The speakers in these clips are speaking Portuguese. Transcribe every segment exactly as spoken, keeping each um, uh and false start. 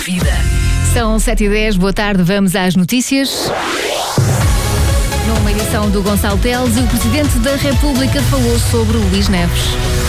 Vida. São sete e dez, boa tarde, vamos às notícias. Numa edição do Gonçalo Teles, o Presidente da República falou sobre o Luís Neves.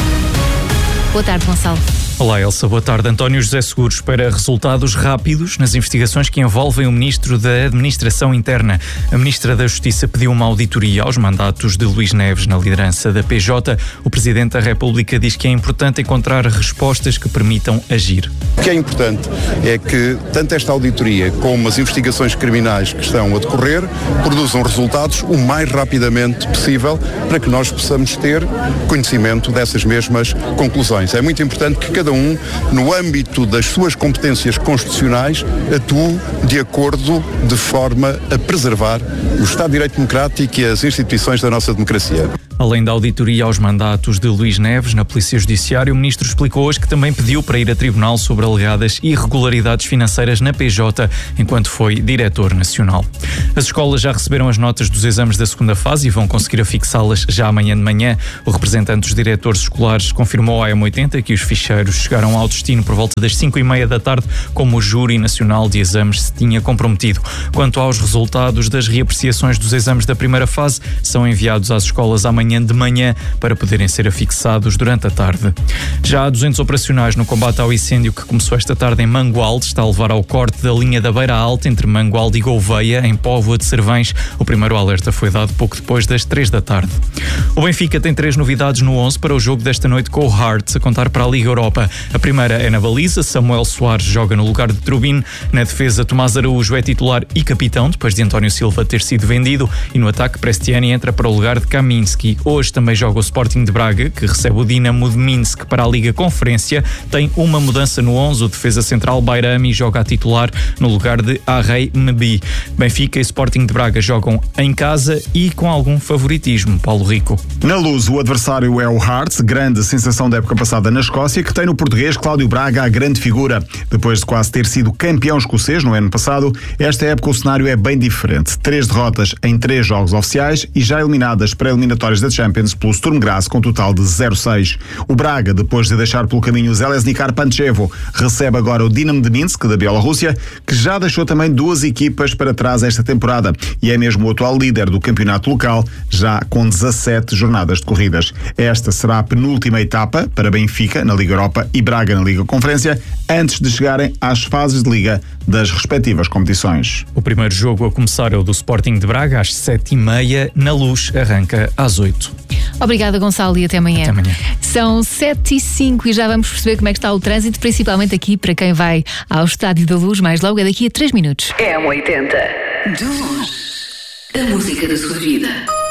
Boa tarde, Gonçalo. Olá, Elsa. Boa tarde. António José Seguros espera resultados rápidos nas investigações que envolvem o Ministro da Administração Interna. A Ministra da Justiça pediu uma auditoria aos mandatos de Luís Neves na liderança da P J. O Presidente da República diz que é importante encontrar respostas que permitam agir. O que é importante é que tanto esta auditoria como as investigações criminais que estão a decorrer produzam resultados o mais rapidamente possível para que nós possamos ter conhecimento dessas mesmas conclusões. É muito importante que cada um, no âmbito das suas competências constitucionais, atue de acordo, de forma a preservar o Estado de Direito Democrático e as instituições da nossa democracia. Além da auditoria aos mandatos de Luís Neves na Polícia Judiciária, o Ministro explicou hoje que também pediu para ir a tribunal sobre alegadas irregularidades financeiras na P J, enquanto foi Diretor Nacional. As escolas já receberam as notas dos exames da segunda fase e vão conseguir afixá-las já amanhã de manhã. O representante dos diretores escolares confirmou à M oitenta que os ficheiros chegaram ao destino por volta das cinco e meia da tarde, como o Júri Nacional de Exames se tinha comprometido. Quanto aos resultados das reapreciações dos exames da primeira fase, são enviados às escolas amanhã de manhã para poderem ser afixados durante a tarde. Já há duzentos operacionais no combate ao incêndio que começou esta tarde em Mangualde, está a levar ao corte da linha da Beira Alta entre Mangualde e Gouveia, em Póvoa de Servães. O primeiro alerta foi dado pouco depois das três da tarde. O Benfica tem três novidades no onze para o jogo desta noite com o Hearts, a contar para a Liga Europa. A primeira é na baliza, Samuel Soares joga no lugar de Trubin. Na defesa, Tomás Araújo é titular e capitão, depois de António Silva ter sido vendido. E no ataque, Prestiani entra para o lugar de Kaminski. Hoje também joga o Sporting de Braga, que recebe o Dinamo de Minsk para a Liga Conferência. Tem uma mudança no onze, o defesa central Bayrami joga a titular no lugar de Arrey Mbi. Benfica e Sporting de Braga jogam em casa e com algum favoritismo. Paulo Rico. Na Luz, o adversário é o Hearts, grande sensação da época passada na Escócia, que tem no português Cláudio Braga a grande figura. Depois de quase ter sido campeão escocês no ano passado, esta época o cenário é bem diferente. Três derrotas em três jogos oficiais e já eliminadas para eliminatórias da Champions pelo Sturm Graz com total de zero seis. O Braga, depois de deixar pelo caminho o Železníkar Pančevo, recebe agora o Dinamo de Minsk, da Bielorrússia, que já deixou também duas equipas para trás esta temporada e é mesmo o atual líder do campeonato local, já com dezassete jornadas decorridas. Esta será a penúltima etapa para Benfica na Liga Europa e Braga na Liga Conferência, antes de chegarem às fases de Liga das respectivas competições. O primeiro jogo a começar é o do Sporting de Braga, às sete e meia. Na Luz, arranca às oito. Obrigada, Gonçalo, e até amanhã. Até amanhã. São sete e cinco e já vamos perceber como é que está o trânsito, principalmente aqui para quem vai ao Estádio da Luz, mais logo é daqui a três minutos. M oitenta. De Luz. A música da sua vida.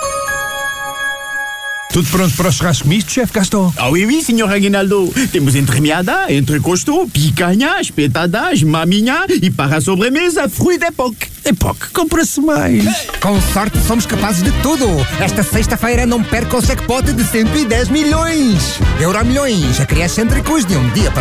Tudo pronto para o churrasco misto, chefe Gaston? Ah oui, oui, senhor Aguinaldo. Temos entremeada, entrecosto, picanha, espetadas, maminha e para a sobremesa, fruit d'époque. Époque, compra-se mais. Com sorte somos capazes de tudo. Esta sexta-feira não perca o jackpot de cento e dez milhões. Euro milhões, a criar entre de um dia para